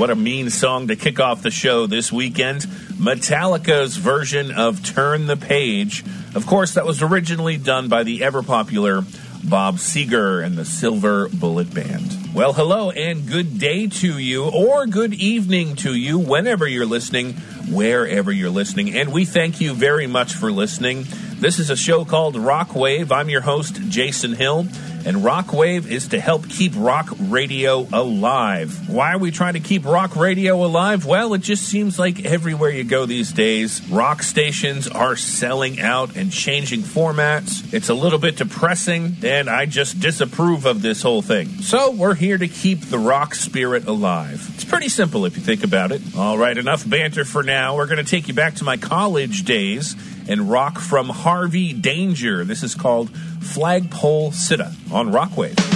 what a mean song to kick off the show this weekend. Metallica's version of Turn the Page. Of course, that was originally done by the ever-popular Bob Seger and the Silver Bullet Band. Well, hello and good day to you, or good evening to you, whenever you're listening, wherever you're listening. And we thank you very much for listening. This is a show called Rockwave. I'm your host, Jason Hill. And Rockwave is to help keep rock radio alive. Why are we trying to keep rock radio alive? Well, it just seems like everywhere you go these days, rock stations are selling out and changing formats. It's a little bit depressing, and I just disapprove of this whole thing. So we're here to keep the rock spirit alive. It's pretty simple if you think about it. All right, enough banter for now. We're going to take you back to my college days and rock from Harvey Danger. This is called Flagpole Sitta on Rockwave.